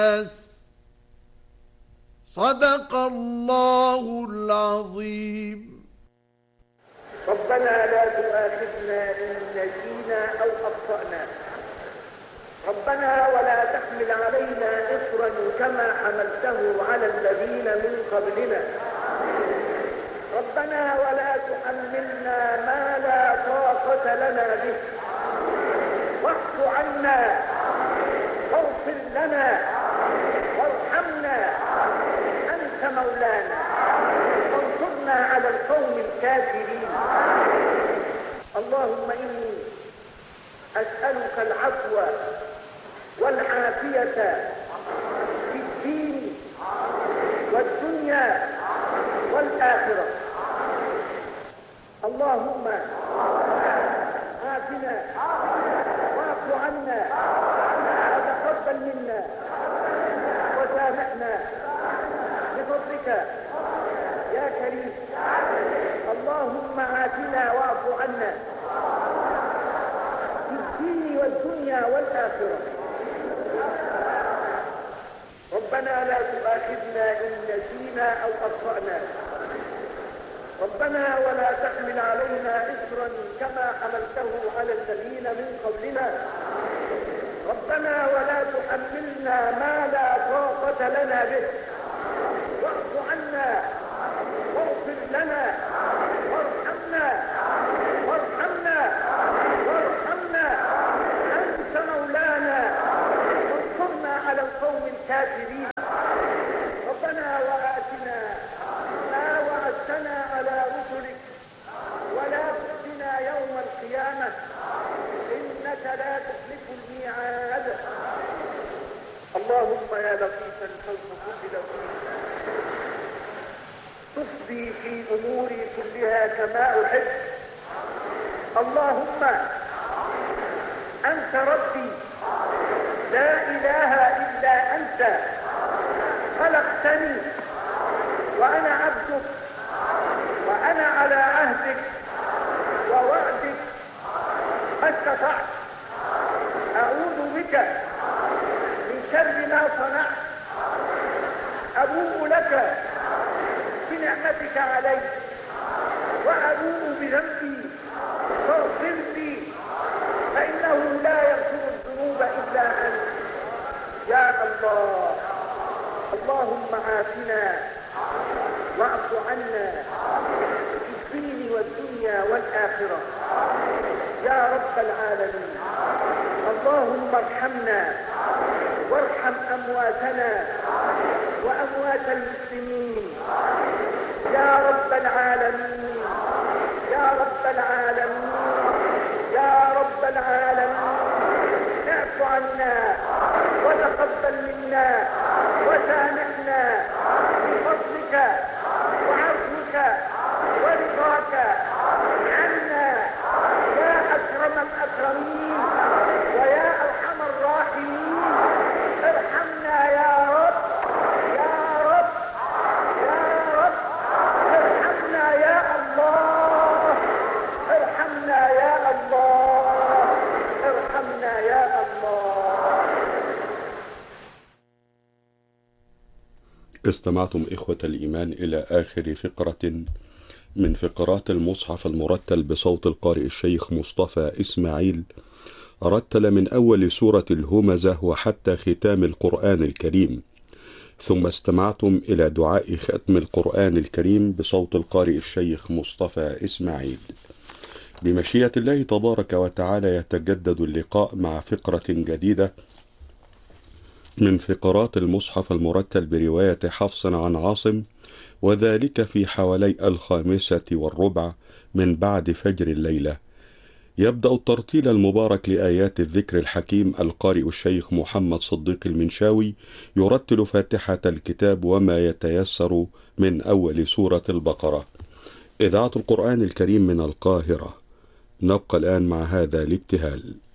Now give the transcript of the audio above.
صدق الله العظيم. ربنا لا تؤاخذنا إن نسينا أو أخطأنا، ربنا ولا تحمل علينا إصرا كما حملته على الذين من قبلنا، ربنا ولا تحملنا ما لا طاقة لنا به، واعف عنا واغفر لنا وارحمنا، أنت مولانا وانصرنا على القوم الكافرين. اللهم إني أسألك العفو والعافية في الدين والدنيا والآخرة. اللهم عافنا واعف عنا وتقبل منا وسامحنا بفضلك يا كريم. اللهم عافنا واعف عنا في الدين والدنيا والآخرة. ربنا لا تؤاخذنا إن نسينا أو أخطأنا، ربنا ولا تحمل علينا إصرا كما حملته على الذين من قبلنا، ربنا ولا تحملنا ما لا طاقة لنا به، واعف عنا واغفر لنا وارحمنا وارحمنا، أنت مولانا وانصرنا على القوم الكافرين. ربنا وآتنا ما وعدتنا على رسلك ولا تخزنا يوم القيامة إنك لا تخلف الميعاد. اللهم يا لطيفا فوق كل لطيف، تفضي في أموري كلها كما أحب. اللهم أنت ربي لا إله إلا أنت، خلقتني وأنا عبدك، وأنا على عهدك ووعدك ما استطعت. أعوذ بك من شر ما صنعت، أبوء لك بنعمتك علي وأبوء بذنبي فاغفر لي، فإنه لا يغفر الذنوب إلا أنت يا الله. اللهم عافنا واعف عنا في الدين والدنيا والآخرة يا رب العالمين. اللهم ارحمنا وارحم أمواتنا وأموات المسلمين يا رب العالمين، يا رب العالمين، يا رب العالمين. اعف عنا وتقبل منا وسامحنا بفضلك وعفوك ورضاك عنا يا أكرم الأكرمين ويا أرحم الراحمين. ارحمنا يا رب يا رب يا رب، ارحمنا يا الله، ارحمنا يا الله، ارحمنا يا الله. استمعتم إخوة الإيمان إلى آخر فقرة من فقرات المصحف المرتل بصوت القارئ الشيخ مصطفى إسماعيل، رتل من أول سورة الهمزة وحتى ختام القرآن الكريم. ثم استمعتم إلى دعاء ختم القرآن الكريم بصوت القارئ الشيخ مصطفى إسماعيل. بمشيئة الله تبارك وتعالى يتجدد اللقاء مع فقرة جديدة من فقرات المصحف المرتل برواية حفص عن عاصم، وذلك في حوالي 5:15 من بعد فجر الليلة. يبدأ الترتيل المبارك لآيات الذكر الحكيم القارئ الشيخ محمد صديق المنشاوي، يرتل فاتحة الكتاب وما يتيسر من أول سورة البقرة. إذاعة القرآن الكريم من القاهرة. نبقى الآن مع هذا الابتهال.